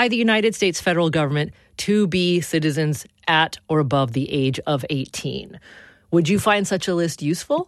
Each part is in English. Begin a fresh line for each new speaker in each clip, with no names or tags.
by the United States federal government to be citizens at or above the age of 18. Would you find such a list useful?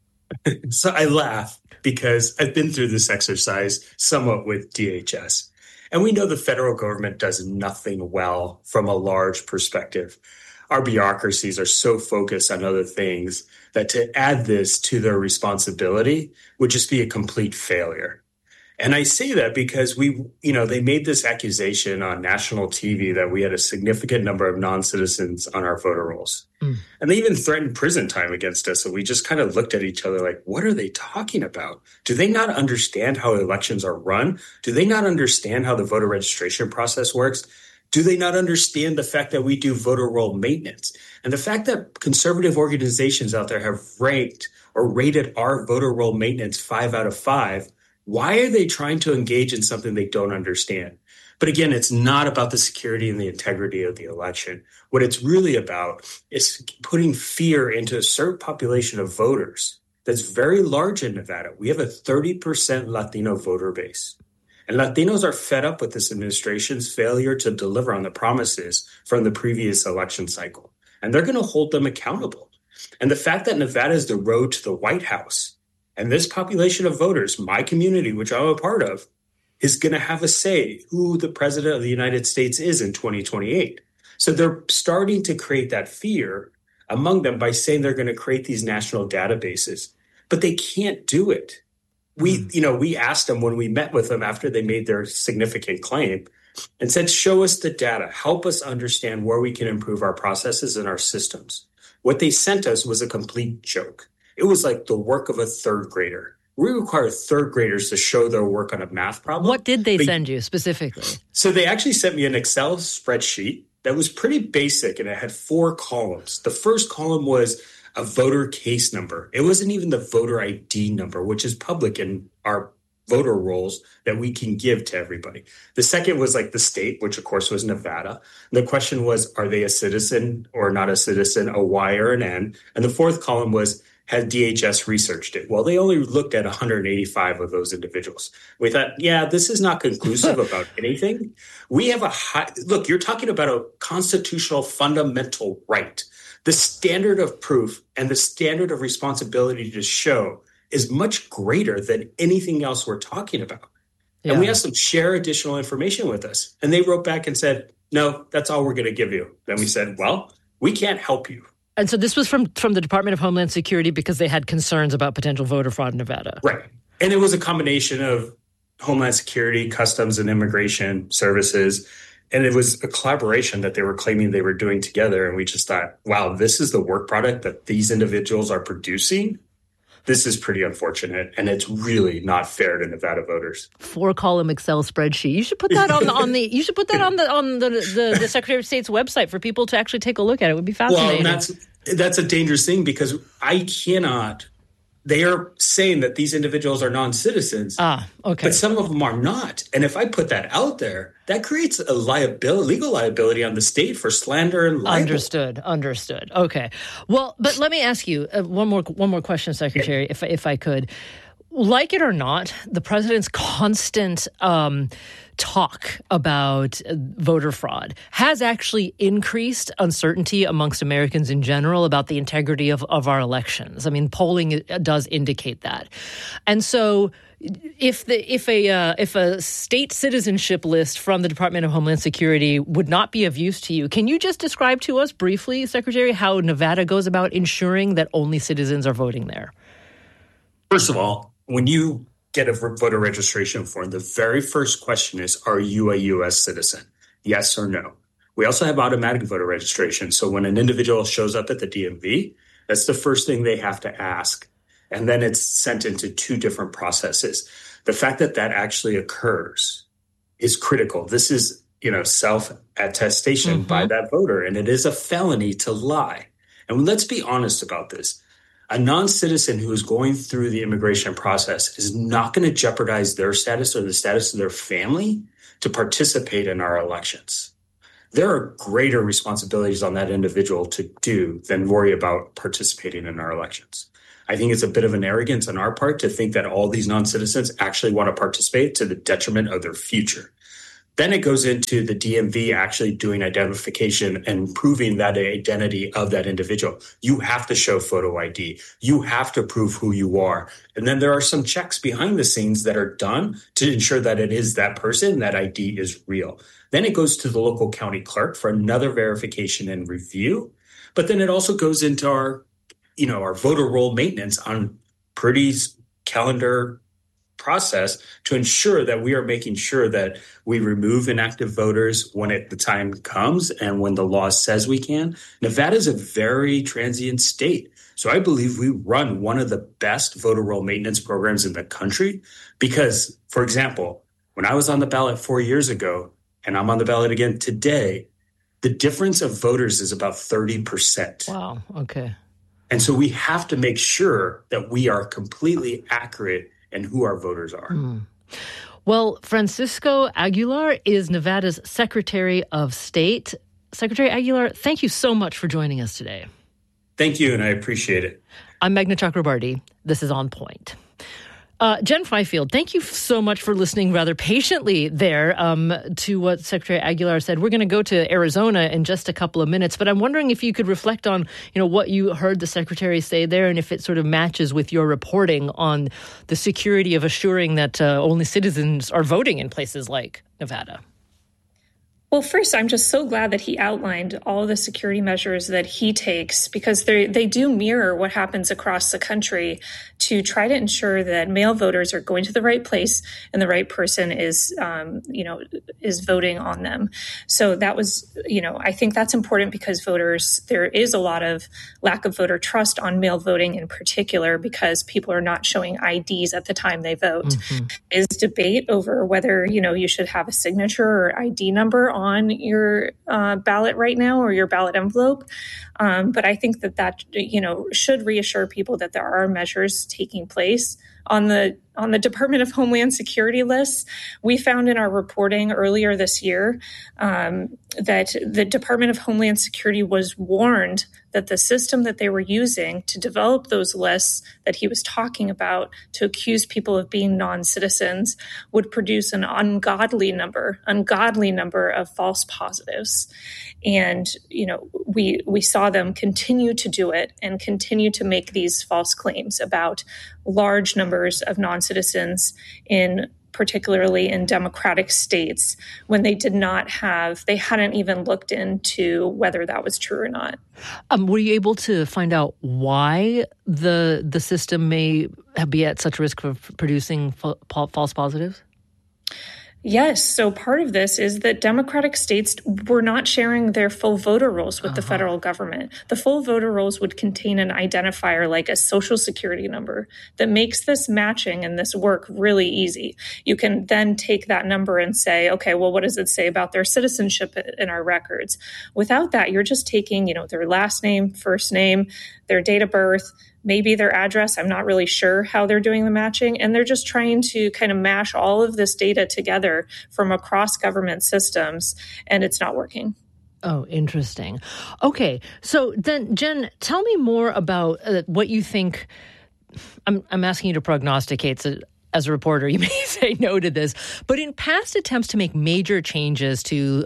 So I laugh because I've been through this exercise somewhat with DHS. And we know the federal government does nothing well from a large perspective. Our bureaucracies are so focused on other things that to add this to their responsibility would just be a complete failure. And I say that because they made this accusation on national TV that we had a significant number of non-citizens on our voter rolls. And they even threatened prison time against us. So we just kind of looked at each other like, what are they talking about? Do they not understand how elections are run? Do they not understand how the voter registration process works? Do they not understand the fact that we do voter roll maintenance? And the fact that conservative organizations out there have ranked or rated our voter roll maintenance 5 out of 5, why are they trying to engage in something they don't understand? But again, it's not about the security and the integrity of the election. What it's really about is putting fear into a certain population of voters that's very large in Nevada. We have a 30% Latino voter base. And Latinos are fed up with this administration's failure to deliver on the promises from the previous election cycle. And they're going to hold them accountable. And the fact that Nevada is the road to the White House, and this population of voters, my community, which I'm a part of, is going to have a say who the president of the United States is in 2028. So they're starting to create that fear among them by saying they're going to create these national databases, but they can't do it. We asked them when we met with them after they made their significant claim and said, show us the data, help us understand where we can improve our processes and our systems. What they sent us was a complete joke. It was like the work of a third grader. We require third graders to show their work on a math problem.
What did they send you specifically?
So they actually sent me an Excel spreadsheet that was pretty basic, and it had 4 columns. The first column was a voter case number. It wasn't even the voter ID number, which is public in our voter rolls that we can give to everybody. The second was like the state, which of course was Nevada. And the question was, are they a citizen or not a citizen, a Y or an N? And the fourth column was, had DHS researched it? Well, they only looked at 185 of those individuals. We thought, yeah, this is not conclusive about anything. We have look, you're talking about a constitutional fundamental right. The standard of proof and the standard of responsibility to show is much greater than anything else we're talking about. Yeah. And we asked them to share additional information with us. And they wrote back and said, no, that's all we're going to give you. Then we said, well, we can't help you.
And so this was from the Department of Homeland Security because they had concerns about potential voter fraud in Nevada.
Right. And it was a combination of Homeland Security, Customs and Immigration Services. And it was a collaboration that they were claiming they were doing together. And we just thought, wow, this is the work product that these individuals are producing. This is pretty unfortunate, and it's really not fair to Nevada voters.
4-column Excel spreadsheet. You should put that on the Secretary of State's website for people to actually take a look at. It would be fascinating.
Well, that's a dangerous thing because I cannot. They are saying that these individuals are non-citizens.
Okay.
But some of them are not. And if I put that out there, that creates a legal liability on the state for slander and libel.
Understood. Okay. Well, but let me ask you one more question, Secretary, if I could. Like it or not, the president's constant talk about voter fraud has actually increased uncertainty amongst Americans in general about the integrity of our elections. I mean, polling does indicate that. And so if a state citizenship list from the Department of Homeland Security would not be of use to you, can you just describe to us briefly, Secretary, how Nevada goes about ensuring that only citizens are voting there?
First of all, when you get a voter registration form, the very first question is, are you a U.S. citizen? Yes or no? We also have automatic voter registration. So when an individual shows up at the DMV, that's the first thing they have to ask. And then it's sent into 2 different processes. The fact that that actually occurs is critical. This is, self-attestation by that voter, and it is a felony to lie. And let's be honest about this. A non-citizen who is going through the immigration process is not going to jeopardize their status or the status of their family to participate in our elections. There are greater responsibilities on that individual to do than worry about participating in our elections. I think it's a bit of an arrogance on our part to think that all these non-citizens actually want to participate to the detriment of their future. Then it goes into the DMV actually doing identification and proving that identity of that individual. You have to show photo ID. You have to prove who you are. And then there are some checks behind the scenes that are done to ensure that it is that person, that ID is real. Then it goes to the local county clerk for another verification and review. But then it also goes into our voter roll maintenance on Purdy's calendar process to ensure that we are making sure that we remove inactive voters when the time comes and when the law says we can. Nevada is a very transient state. So I believe we run one of the best voter roll maintenance programs in the country because, for example, when I was on the ballot 4 years ago and I'm on the ballot again today, the difference of voters is about 30%.
Wow. Okay.
And so we have to make sure that we are completely accurate in who our voters are.
Well, Francisco Aguilar is Nevada's Secretary of State. Secretary Aguilar, thank you so much for joining us today.
Thank you, and I appreciate it.
I'm Meghna Chakrabarty. This is On Point. Jen Fifield, thank you so much for listening rather patiently there to what Secretary Aguilar said. We're going to go to Arizona in just a couple of minutes, but I'm wondering if you could reflect on, what you heard the Secretary say there and if it sort of matches with your reporting on the security of assuring that only citizens are voting in places like Nevada.
Well, first, I'm just so glad that he outlined all of the security measures that he takes because they do mirror what happens across the country to try to ensure that mail voters are going to the right place and the right person is voting on them. So that was, I think that's important because there is a lot of lack of voter trust on mail voting in particular because people are not showing IDs at the time they vote. Mm-hmm. Is debate over whether, you should have a signature or ID number on your ballot right now or your ballot envelope. But I think that should reassure people that there are measures taking place. On the Department of Homeland Security lists, we found in our reporting earlier this year that the Department of Homeland Security was warned that the system that they were using to develop those lists that he was talking about to accuse people of being non-citizens would produce an ungodly number of false positives. And, we saw them continue to do it and continue to make these false claims about large numbers of non-citizens particularly in Democratic states when they hadn't even looked into whether that was true or not.
Were you able to find out why the system may be at such risk of producing false positives?
Yes. So part of this is that Democratic states were not sharing their full voter rolls with the federal government. The full voter rolls would contain an identifier like a social security number that makes this matching and this work really easy. You can then take that number and say, okay, well, what does it say about their citizenship in our records? Without that, you're just taking, their last name, first name, their date of birth, maybe their address. I'm not really sure how they're doing the matching. And they're just trying to kind of mash all of this data together from across government systems. And it's not working.
Oh, interesting. Okay. So then, Jen, tell me more about what you think. I'm asking you to prognosticate. So as a reporter, you may say no to this, but in past attempts to make major changes to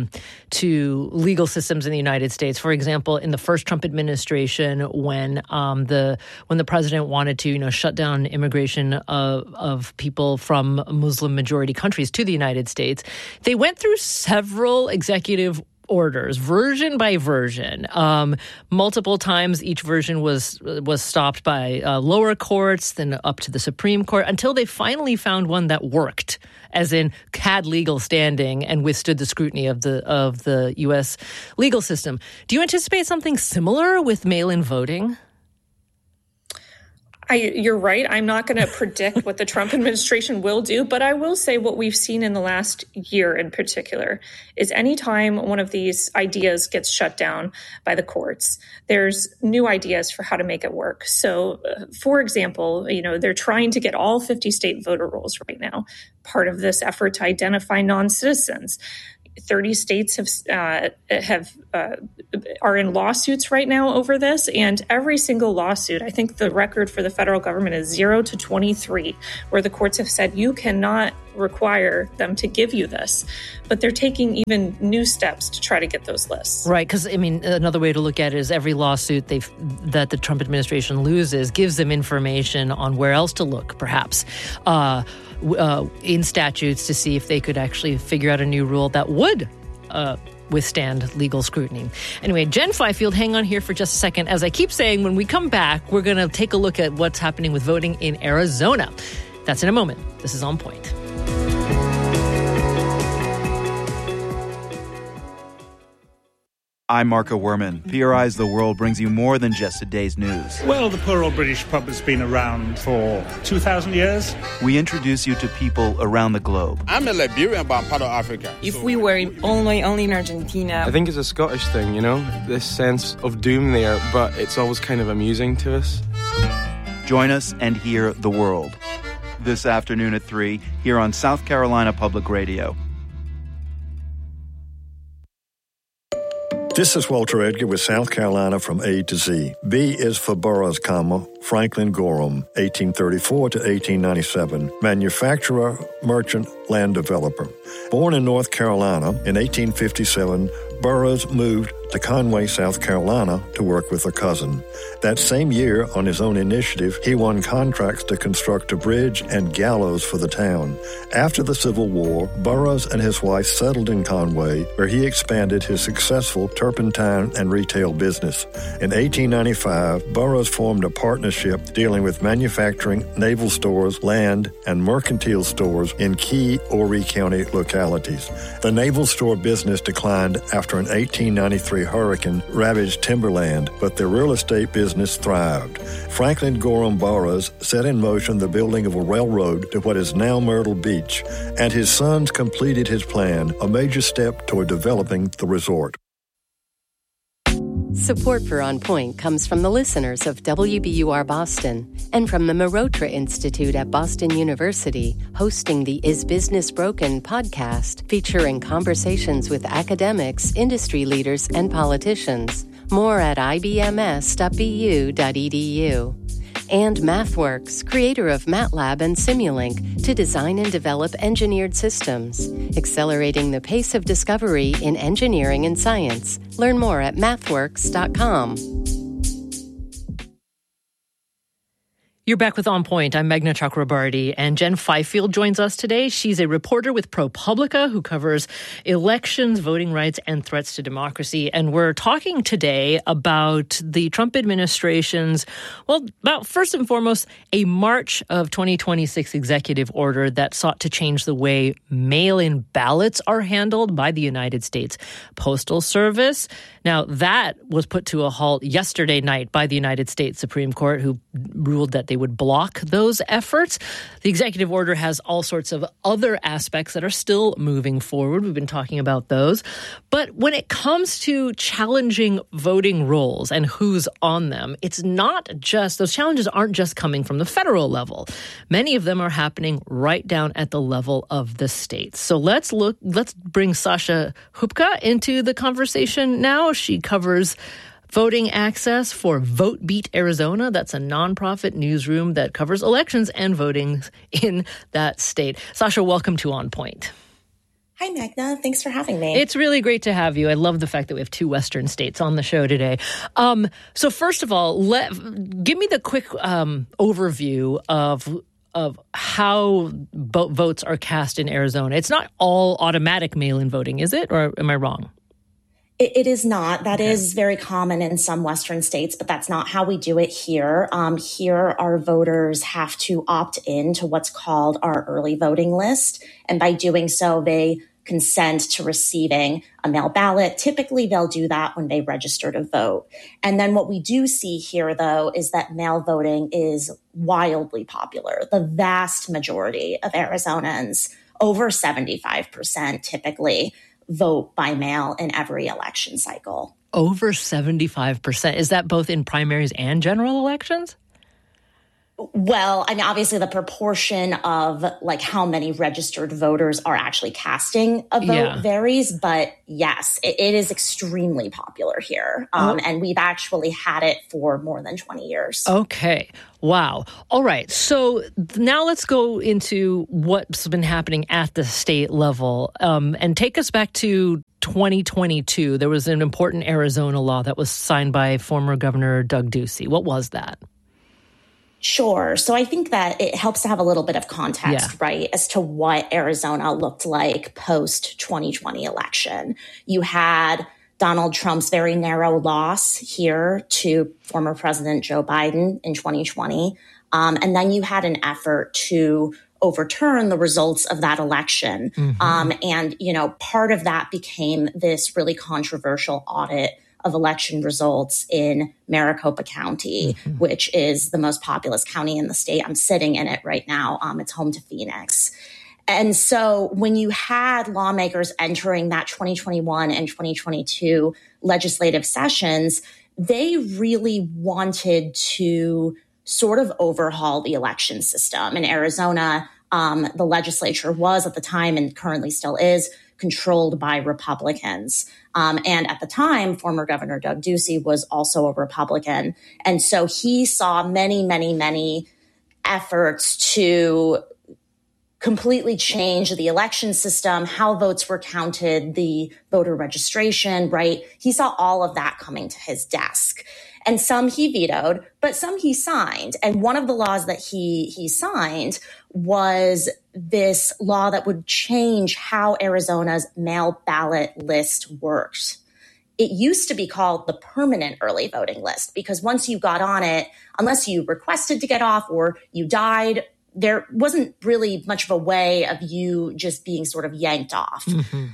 legal systems in the United States, for example, in the first Trump administration, when the president wanted to shut down immigration of people from Muslim majority countries to the United States, they went through several executive orders, version by version. Multiple times, each version was stopped by lower courts, then up to the Supreme Court, until they finally found one that worked, as in had legal standing and withstood the scrutiny of the U.S. legal system. Do you anticipate something similar with mail-in voting?
You're right. I'm not going to predict what the Trump administration will do, but I will say what we've seen in the last year in particular is anytime one of these ideas gets shut down by the courts, there's new ideas for how to make it work. So, for example, they're trying to get all 50 state voter rolls right now, part of this effort to identify non-citizens. 30 states are in lawsuits right now over this, and every single lawsuit, I think the record for the federal government is 0 to 23, where the courts have said you cannot require them to give you this. But they're taking even new steps to try to get those lists.
Right, because, I mean, another way to look at it is every lawsuit that the Trump administration loses gives them information on where else to look, perhaps, in statutes to see if they could actually figure out a new rule that would withstand legal scrutiny. Anyway, Jen Fifield, hang on here for just a second. As I keep saying, when we come back, we're going to take a look at what's happening with voting in Arizona. That's in a moment. This is On Point.
I'm Marco Werman. PRI's The World brings you more than just a day's news.
Well, the poor old British pub has been around for 2,000 years.
We introduce you to people around the globe.
I'm a Liberian, but I'm part of Africa.
If we were only in Argentina...
I think it's a Scottish thing, you know? This sense of doom there, but it's always kind of amusing to us.
Join us and hear The World. This afternoon at 3, here on South Carolina Public Radio.
This is Walter Edgar with South Carolina from A to Z. B is for boroughs, Franklin Gorham, 1834 to 1897, manufacturer, merchant, land developer. Born in North Carolina in 1857, Burroughs moved to Conway, South Carolina to work with a cousin. That same year, on his own initiative, he won contracts to construct a bridge and gallows for the town. After the Civil War, Burroughs and his wife settled in Conway, where he expanded his successful turpentine and retail business. In 1895, Burroughs formed a partnership dealing with manufacturing, naval stores, land, and mercantile stores in key Horry County localities. The naval store business declined after an 1893 hurricane ravaged timberland, but the real estate business thrived. Franklin Gorham Burroughs set in motion the building of a railroad to what is now Myrtle Beach, and his sons completed his plan, a major step toward developing the resort.
Support for On Point comes from the listeners of WBUR Boston and from the Marotra Institute at Boston University, hosting the Is Business Broken podcast, featuring conversations with academics, industry leaders, and politicians. More at ibms.bu.edu. And MathWorks, creator of MATLAB and Simulink, to design and develop engineered systems, accelerating the pace of discovery in engineering and science. Learn more at mathworks.com.
You're back with On Point. I'm Meghna Chakrabarty, and Jen Fifield joins us today. She's a reporter with ProPublica who covers elections, voting rights, and threats to democracy. And we're talking today about the Trump administration's, about first and foremost, a March of 2026 executive order that sought to change the way mail-in ballots are handled by the United States Postal Service. Now, that was put to a halt yesterday night by the United States Supreme Court, who ruled that they would block those efforts. The executive order has all sorts of other aspects that are still moving forward. We've been talking about those. But when it comes to challenging voting rolls and who's on them, it's not just, those challenges aren't just coming from the federal level. Many of them are happening right down at the level of the states. So let's bring Sasha Hupka into the conversation now. She covers voting access for VoteBeat Arizona. That's a nonprofit newsroom that covers elections and voting in that state. Sasha, welcome to On Point.
Hi, Meghna. Thanks for having me.
It's really great to have you. I love the fact that we have two Western states on the show today. So first of all, give me the quick overview of how votes are cast in Arizona. It's not all automatic mail-in voting, is it? Or am I wrong?
It is not. That is very common in some Western states, but that's not how we do it here. Here, our voters have to opt in to what's called our early voting list. And by doing so, they consent to receiving a mail ballot. Typically, they'll do that when they register to vote. And then what we do see here, though, is that mail voting is wildly popular. The vast majority of Arizonans, over 75% typically, vote by mail in every election cycle.
Over 75%. Is that both in primaries and general elections?
Well, I mean, obviously the proportion of like how many registered voters are actually casting a vote varies, but yes, it is extremely popular here. And we've actually had it for more than 20 years.
Okay. Wow. All right. So now let's go into what's been happening at the state level and take us back to 2022. There was an important Arizona law that was signed by former Governor Doug Ducey. What was that?
Sure. So I think that it helps to have a little bit of context, right, as to what Arizona looked like post-2020 election. You had Donald Trump's very narrow loss here to former President Joe Biden in 2020. And then you had an effort to overturn the results of that election. And, you know, part of that became this really controversial audit of election results in Maricopa County, which is the most populous county in the state. I'm sitting in it right now. It's home to Phoenix. And so when you had lawmakers entering that 2021 and 2022 legislative sessions, they really wanted to sort of overhaul the election system. In Arizona, the legislature was at the time and currently still is controlled by Republicans. And at the time, former Governor Doug Ducey was also a Republican. And so he saw many efforts to completely change the election system, how votes were counted, the voter registration, right? He saw all of that coming to his desk. And some he vetoed, but some he signed. And one of the laws that he signed was this law that would change how Arizona's mail ballot list works. It used to be called the permanent early voting list because once you got on it, unless you requested to get off or you died, there wasn't really much of a way of you just being sort of yanked off.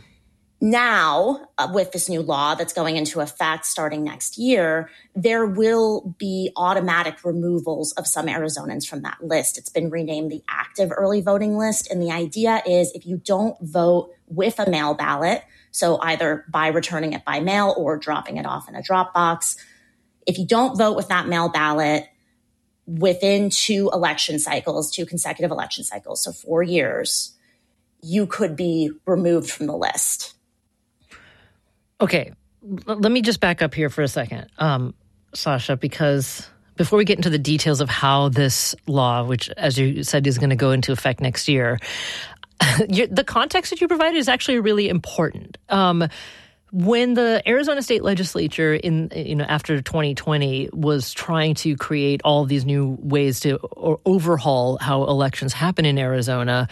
Now, with this new law that's going into effect starting next year, there will be automatic removals of some Arizonans from that list. It's been renamed the active early voting list. And the idea is if you don't vote with a mail ballot, so either by returning it by mail or dropping it off in a drop box, if you don't vote with that mail ballot within two consecutive election cycles, so 4 years, you could be removed from the list.
Okay, let me just back up here for a second, Sasha, because before we get into the details of how this law, which, as you said, is going to go into effect next year, the context that you provided is actually really important. When the Arizona State Legislature after 2020 was trying to create all these new ways to overhaul how elections happen in Arizona,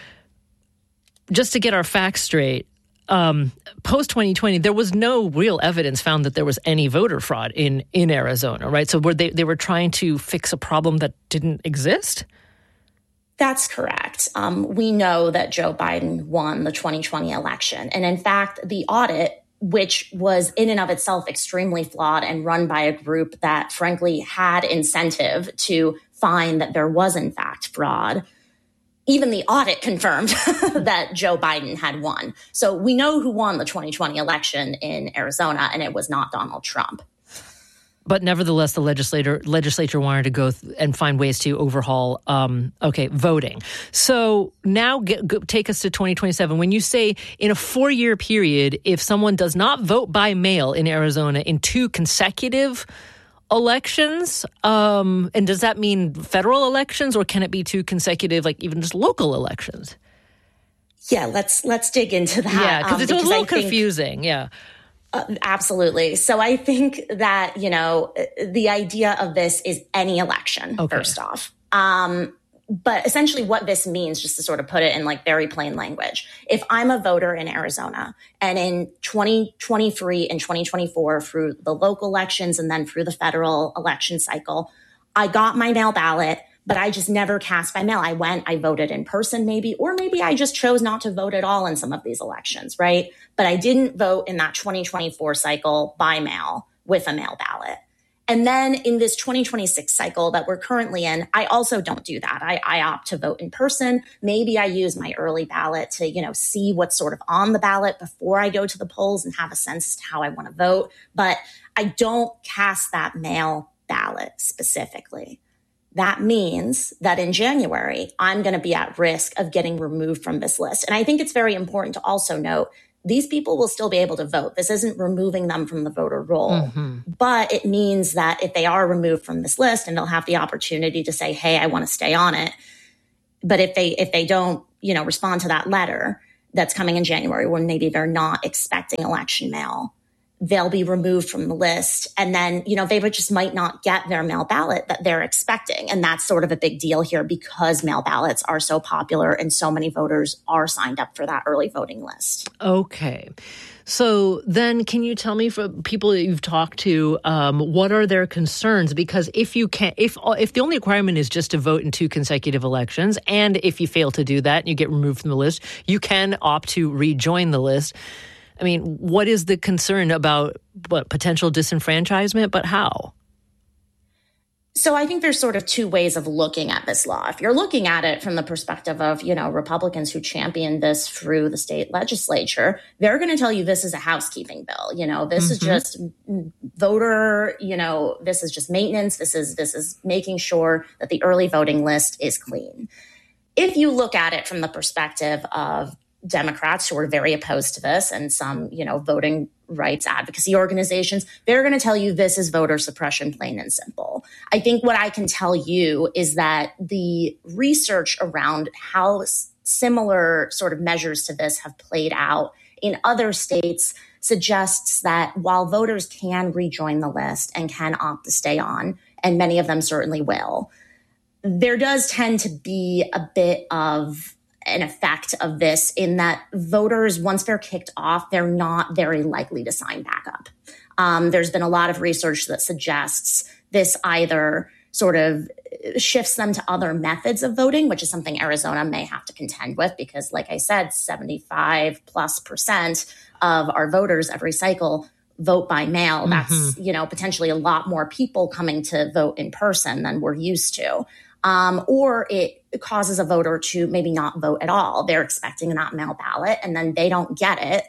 just to get our facts straight, post-2020, there was no real evidence found that there was any voter fraud in Arizona, right? So they were trying to fix a problem that didn't exist?
That's correct. We know that Joe Biden won the 2020 election. And in fact, the audit, which was in and of itself extremely flawed and run by a group that frankly had incentive to find that there was in fact fraud, even the audit confirmed that Joe Biden had won. So we know who won the 2020 election in Arizona, and it was not Donald Trump.
But nevertheless, the legislature wanted to go and find ways to overhaul, voting. So now take us to 2027. When you say in a 4-year period, if someone does not vote by mail in Arizona in 2 consecutive elections, and does that mean federal elections, or can it be 2 consecutive, like even just local elections?
Yeah, let's dig into that.
Yeah, because it's a little confusing. Yeah.
Absolutely. So I think that, the idea of this is any election, first off. But essentially what this means, just to sort of put it in like very plain language, if I'm a voter in Arizona and in 2023 and 2024 through the local elections and then through the federal election cycle, I got my mail ballot, but I just never cast by mail. I voted in person maybe, or maybe I just chose not to vote at all in some of these elections, right? But I didn't vote in that 2024 cycle by mail with a mail ballot. And then in this 2026 cycle that we're currently in, I also don't do that. I opt to vote in person. Maybe I use my early ballot to, see what's sort of on the ballot before I go to the polls and have a sense as to how I want to vote. But I don't cast that mail ballot specifically. that means that in January, I'm going to be at risk of getting removed from this list. And I think it's very important to also note these people will still be able to vote. This isn't removing them from the voter roll, but it means that if they are removed from this list, and they'll have the opportunity to say, hey, I want to stay on it. But if they don't, respond to that letter that's coming in January, when maybe they're not expecting election mail, they'll be removed from the list. And then, they just might not get their mail ballot that they're expecting. And that's sort of a big deal here because mail ballots are so popular and so many voters are signed up for that early voting list.
Okay. So then can you tell me, for people that you've talked to, what are their concerns? Because if the only requirement is just to vote in 2 consecutive elections, and if you fail to do that and you get removed from the list, you can opt to rejoin the list. I mean, what is the concern about potential disenfranchisement, but how?
So I think there's sort of 2 ways of looking at this law. If you're looking at it from the perspective of, Republicans who championed this through the state legislature, they're going to tell you this is a housekeeping bill. This is just voter, this is just maintenance. This is making sure that the early voting list is clean. If you look at it from the perspective of Democrats who are very opposed to this and some, voting rights advocacy organizations, they're going to tell you this is voter suppression, plain and simple. I think what I can tell you is that the research around how similar sort of measures to this have played out in other states suggests that while voters can rejoin the list and can opt to stay on, and many of them certainly will, there does tend to be a bit of an effect of this in that voters, once they're kicked off, they're not very likely to sign back up. There's been a lot of research that suggests this either sort of shifts them to other methods of voting, which is something Arizona may have to contend with because, like I said, 75+% of our voters every cycle vote by mail. That's, potentially a lot more people coming to vote in person than we're used to. Or it causes a voter to maybe not vote at all. They're expecting that mail ballot and then they don't get it.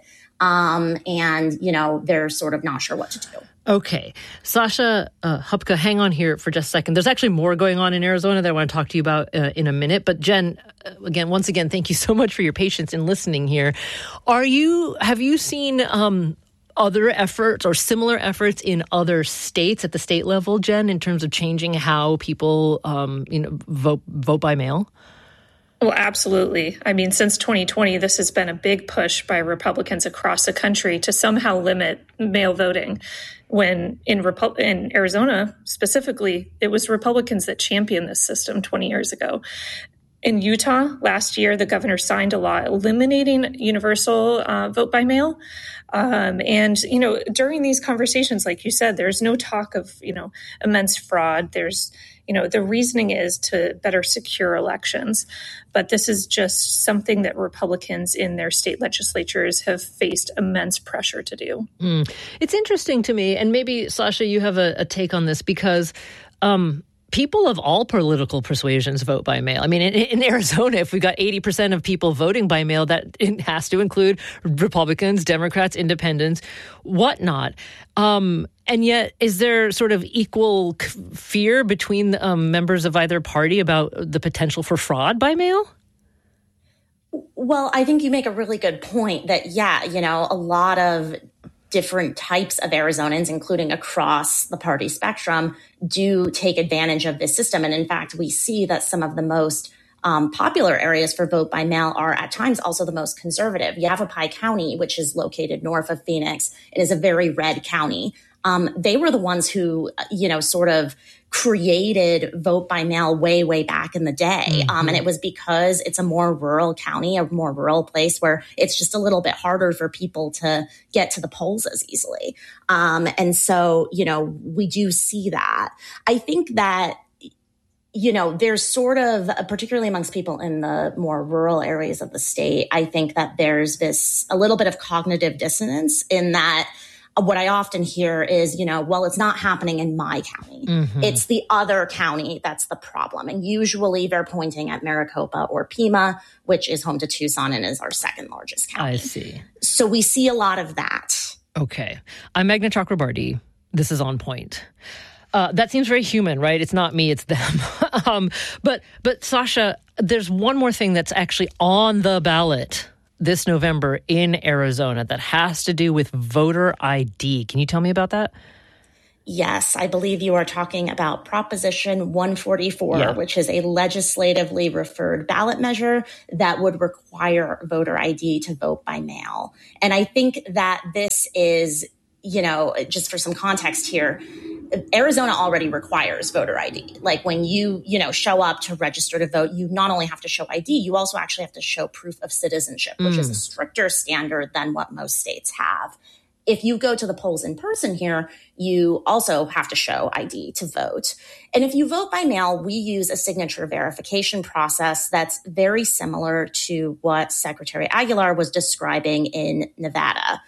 And they're sort of not sure what to do.
Okay. Sasha Hupka, hang on here for just a second. There's actually more going on in Arizona that I want to talk to you about in a minute. But Jen, once again, thank you so much for your patience in listening here. Have you seen other efforts or similar efforts in other states at the state level, Jen, in terms of changing how people, vote by mail?
Well, absolutely. I mean, since 2020, this has been a big push by Republicans across the country to somehow limit mail voting. When in Arizona specifically, it was Republicans that championed this system 20 years ago. In Utah, last year, the governor signed a law eliminating universal vote by mail. And during these conversations, like you said, there's no talk of, immense fraud. There's, the reasoning is to better secure elections. But this is just something that Republicans in their state legislatures have faced immense pressure to do.
It's interesting to me, and maybe, Sasha, you have a take on this because people of all political persuasions vote by mail. I mean, in Arizona, if we got 80% of people voting by mail, that it has to include Republicans, Democrats, Independents, whatnot. And yet, is there sort of equal fear between members of either party about the potential for fraud by mail?
Well, I think you make a really good point that, a lot of different types of Arizonans, including across the party spectrum, do take advantage of this system. And in fact, we see that some of the most popular areas for vote by mail are at times also the most conservative. Yavapai County, which is located north of Phoenix, it is a very red county. They were the ones who, sort of created vote by mail way, way back in the day. And it was because it's a more rural county, a more rural place where it's just a little bit harder for people to get to the polls as easily. And so, we do see that. I think that, there's sort of, particularly amongst people in the more rural areas of the state, I think that there's a little bit of cognitive dissonance in that what I often hear is, well, it's not happening in my county. It's the other county that's the problem. And usually they're pointing at Maricopa or Pima, which is home to Tucson and is our second largest county.
I see.
So we see a lot of that.
Okay. I'm Meghna Chakrabarty. This is On Point. That seems very human, right? It's not me, it's them. But Sasha, there's one more thing that's actually on the ballot this November in Arizona that has to do with voter ID. Can you tell me about that?
Yes, I believe you are talking about Proposition 144, which is a legislatively referred ballot measure that would require voter ID to vote by mail. And I think that this is, just for some context here, Arizona already requires voter ID. Like when you show up to register to vote, you not only have to show ID, you also actually have to show proof of citizenship, which is a stricter standard than what most states have. If you go to the polls in person here, you also have to show ID to vote. And if you vote by mail, we use a signature verification process that's very similar to what Secretary Aguilar was describing in Nevada.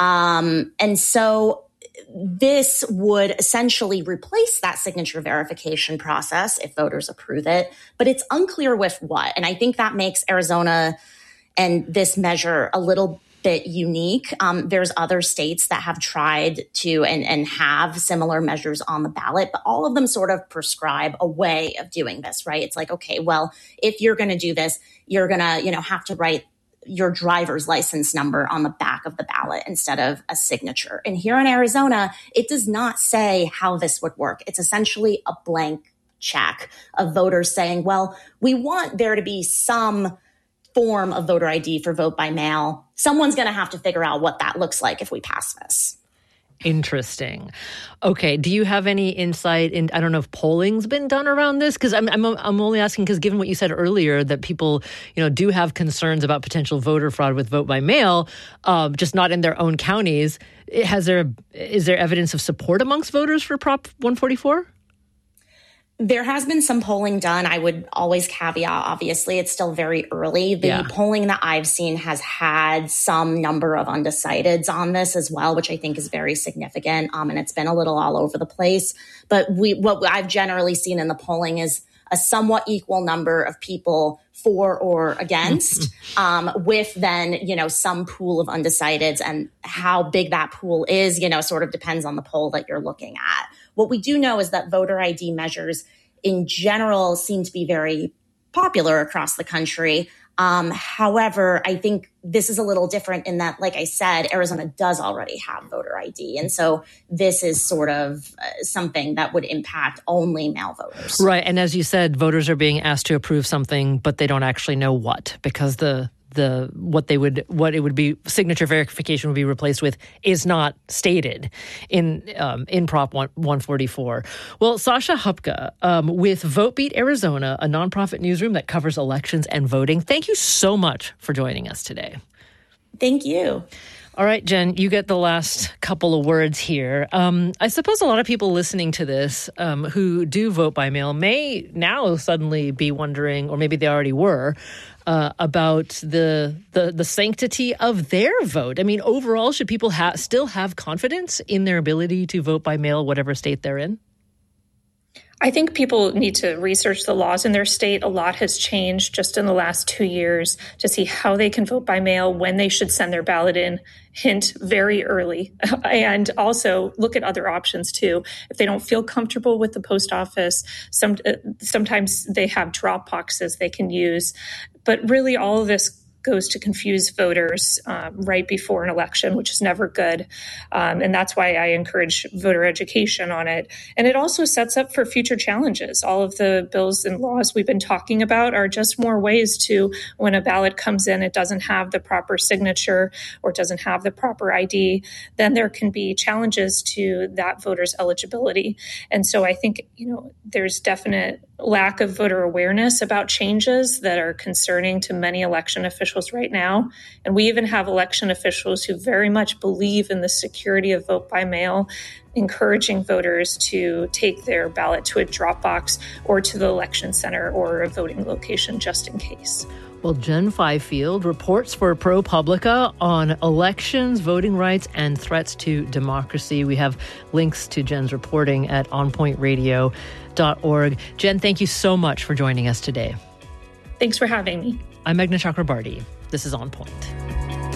And so this would essentially replace that signature verification process if voters approve it, but it's unclear with what. And I think that makes Arizona and this measure a little bit unique. There's other states that have tried to and have similar measures on the ballot, but all of them sort of prescribe a way of doing this, right? It's like, okay, well, if you're going to do this, you're going to, have to write your driver's license number on the back of the ballot instead of a signature. And here in Arizona, it does not say how this would work. It's essentially a blank check of voters saying, well, we want there to be some form of voter ID for vote by mail. Someone's going to have to figure out what that looks like if we pass this.
Interesting. Okay. Do you have any insight in, I don't know if polling's been done around this? Because I'm only asking because given what you said earlier, that people, do have concerns about potential voter fraud with vote by mail, just not in their own counties. Is there evidence of support amongst voters for Prop 144?
There has been some polling done. I would always caveat, obviously, it's still very early. The polling that I've seen has had some number of undecideds on this as well, which I think is very significant. And it's been a little all over the place. But what I've generally seen in the polling is a somewhat equal number of people for or against, with then, some pool of undecideds, and how big that pool is, sort of depends on the poll that you're looking at. What we do know is that voter ID measures in general seem to be very popular across the country. However, I think this is a little different in that, like I said, Arizona does already have voter ID. And so this is sort of something that would impact only mail voters.
Right. And as you said, voters are being asked to approve something, but they don't actually know what, because what it would be signature verification would be replaced with is not stated in Prop 144. Well, Sasha Hupka with VoteBeat Arizona, a nonprofit newsroom that covers elections and voting. Thank you so much for joining us today.
Thank you.
All right, Jen, you get the last couple of words here. I suppose a lot of people listening to this who do vote by mail may now suddenly be wondering, or maybe they already were, about the sanctity of their vote. I mean, overall, should people still have confidence in their ability to vote by mail, whatever state they're in?
I think people need to research the laws in their state. A lot has changed just in the last 2 years to see how they can vote by mail, when they should send their ballot in, hint, very early, and also look at other options too. If they don't feel comfortable with the post office, sometimes they have drop boxes they can use. But really, all of this goes to confuse voters right before an election, which is never good. And that's why I encourage voter education on it. And it also sets up for future challenges. All of the bills and laws we've been talking about are just more ways to, when a ballot comes in, it doesn't have the proper signature or it doesn't have the proper ID, then there can be challenges to that voter's eligibility. And so I think, there's definite lack of voter awareness about changes that are concerning to many election officials right now. And we even have election officials who very much believe in the security of vote by mail, encouraging voters to take their ballot to a drop box or to the election center or a voting location just in case.
Well, Jen Fifield reports for ProPublica on elections, voting rights, and threats to democracy. We have links to Jen's reporting at onpointradio.org. Jen, thank you so much for joining us today.
Thanks for having me.
I'm Meghna Chakrabarty. This is On Point.